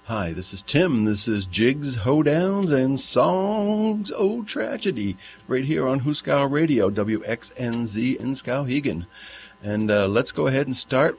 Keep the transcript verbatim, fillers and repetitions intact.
Hi, this is Tim. This is Jigs, Hoedowns, and Songs O Tragedy, right here on Huskow Radio, W X N Z in Skowhegan. And uh, let's go ahead and start